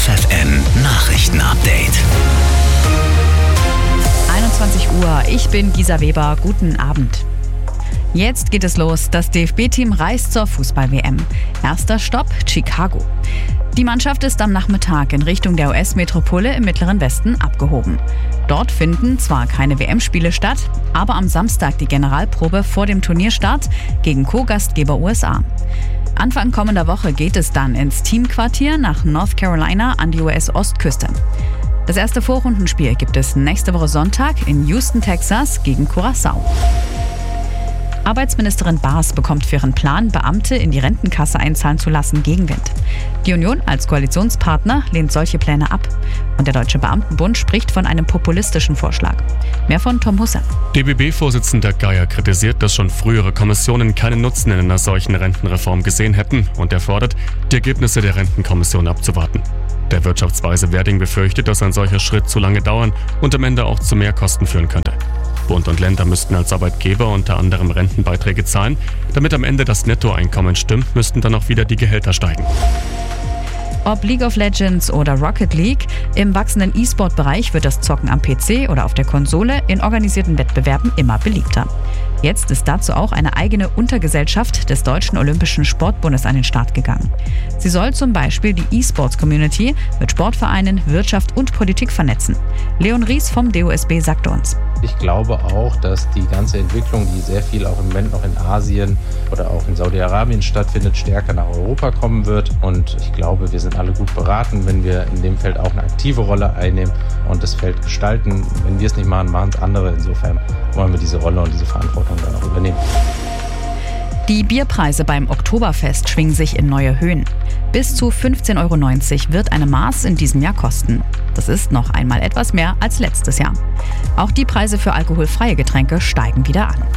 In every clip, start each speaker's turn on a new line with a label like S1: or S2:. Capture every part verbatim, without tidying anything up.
S1: F F N Nachrichten-Update.
S2: einundzwanzig Uhr, ich bin Gisa Weber, guten Abend. Jetzt geht es los, das D F B-Team reist zur Fußball-W M. Erster Stopp, Chicago. Die Mannschaft ist am Nachmittag in Richtung der U S-Metropole im Mittleren Westen abgehoben. Dort finden zwar keine W M-Spiele statt, aber am Samstag die Generalprobe vor dem Turnierstart gegen Co-Gastgeber U S A. Anfang kommender Woche geht es dann ins Teamquartier nach North Carolina an die U S-Ostküste. Das erste Vorrundenspiel gibt es nächste Woche Sonntag in Houston, Texas gegen Curaçao. Arbeitsministerin Baas bekommt für ihren Plan, Beamte in die Rentenkasse einzahlen zu lassen, Gegenwind. Die Union als Koalitionspartner lehnt solche Pläne ab. Und der Deutsche Beamtenbund spricht von einem populistischen Vorschlag. Mehr von Tom Husse.
S3: D B B-Vorsitzender Geier kritisiert, dass schon frühere Kommissionen keinen Nutzen in einer solchen Rentenreform gesehen hätten und er fordert, die Ergebnisse der Rentenkommission abzuwarten. Der Wirtschaftsweise Werding befürchtet, dass ein solcher Schritt zu lange dauern und am Ende auch zu mehr Kosten führen könnte. Bund und Länder müssten als Arbeitgeber unter anderem Rentenbeiträge zahlen. Damit am Ende das Nettoeinkommen stimmt, müssten dann auch wieder die Gehälter steigen.
S2: Ob League of Legends oder Rocket League, im wachsenden E-Sport-Bereich wird das Zocken am P C oder auf der Konsole in organisierten Wettbewerben immer beliebter. Jetzt ist dazu auch eine eigene Untergesellschaft des Deutschen Olympischen Sportbundes an den Start gegangen. Sie soll zum Beispiel die E-Sports-Community mit Sportvereinen, Wirtschaft und Politik vernetzen. Leon Ries vom D O S B sagte uns:
S4: Ich glaube auch, dass die ganze Entwicklung, die sehr viel auch im Moment noch in Asien oder auch in Saudi-Arabien stattfindet, stärker nach Europa kommen wird. Und ich glaube, wir sind alle gut beraten, wenn wir in dem Feld auch eine aktive Rolle einnehmen und das Feld gestalten. Wenn wir es nicht machen, machen es andere. Insofern wollen wir diese Rolle und diese Verantwortung dann auch übernehmen.
S2: Die Bierpreise beim Oktoberfest schwingen sich in neue Höhen. Bis zu fünfzehn Euro neunzig wird eine Maß in diesem Jahr kosten. Das ist noch einmal etwas mehr als letztes Jahr. Auch die Preise für alkoholfreie Getränke steigen wieder an.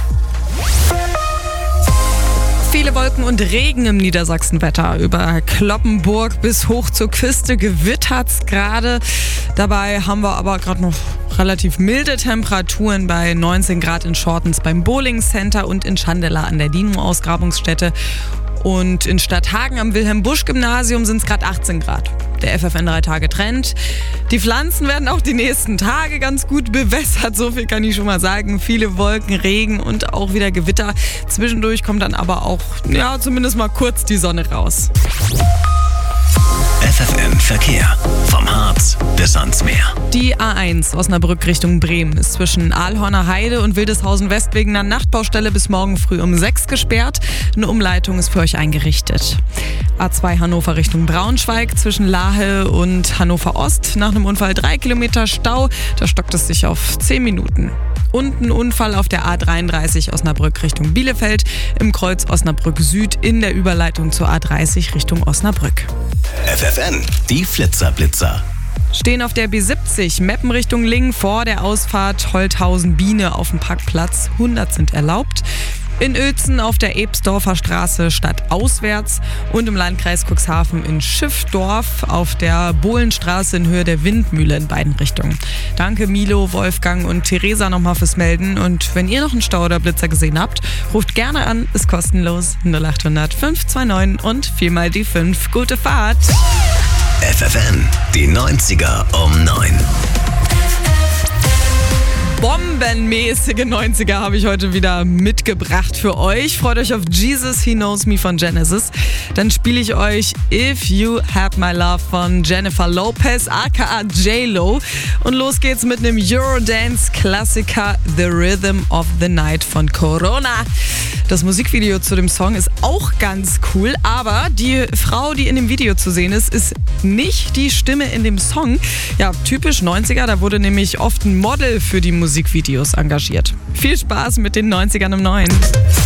S5: Viele Wolken und Regen im Niedersachsenwetter. Über Cloppenburg bis hoch zur Küste gewittert's gerade. Dabei haben wir aber gerade noch relativ milde Temperaturen bei neunzehn Grad in Schortens beim Bowling Center und in Schandela an der Dino-Ausgrabungsstätte. Und in Stadthagen am Wilhelm-Busch-Gymnasium sind es gerade achtzehn Grad. Der F F N drei Tage Trend. Die Pflanzen werden auch die nächsten Tage ganz gut bewässert, so viel kann ich schon mal sagen. Viele Wolken, Regen und auch wieder Gewitter. Zwischendurch kommt dann aber auch, ja, zumindest mal kurz die Sonne raus.
S1: F F N Verkehr. Vom Harz bis ans Meer.
S5: Die A eins Osnabrück Richtung Bremen ist zwischen Aalhorner Heide und Wildeshausen West wegen einer Nachtbaustelle bis morgen früh um sechs gesperrt. Eine Umleitung ist für euch eingerichtet. A zwei Hannover Richtung Braunschweig zwischen Lahe und Hannover Ost. Nach einem Unfall drei Kilometer Stau. Da stockt es sich auf zehn Minuten. Und ein Unfall auf der A dreiunddreißig Osnabrück Richtung Bielefeld im Kreuz Osnabrück Süd in der Überleitung zur A dreißig Richtung Osnabrück.
S1: F F N, die Flitzer-Blitzer.
S5: Stehen auf der B siebzig Meppen Richtung Lingen vor der Ausfahrt Holthausen-Biene auf dem Parkplatz. hundert sind erlaubt. In Uelzen auf der Ebsdorfer Straße stadtauswärts und im Landkreis Cuxhaven in Schiffdorf auf der Bohlenstraße in Höhe der Windmühle in beiden Richtungen. Danke Milo, Wolfgang und Theresa nochmal fürs Melden. Und wenn ihr noch einen Stau oder Blitzer gesehen habt, ruft gerne an, ist kostenlos. null acht hundert fünf zwei neun und viermal die fünf. Gute Fahrt!
S1: F F N, die neunziger um neun.
S5: Bombenmäßige neunziger habe ich heute wieder mitgebracht für euch. Freut euch auf Jesus, He Knows Me von Genesis. Dann spiele ich euch If You Had My Love von Jennifer Lopez, aka J-Lo. Und los geht's mit einem Eurodance-Klassiker The Rhythm of the Night von Corona. Das Musikvideo zu dem Song ist auch ganz cool, aber die Frau, die in dem Video zu sehen ist, ist nicht die Stimme in dem Song. Ja, typisch neunziger, da wurde nämlich oft ein Model für die Musikvideos engagiert. Viel Spaß mit den neunzigern um neun.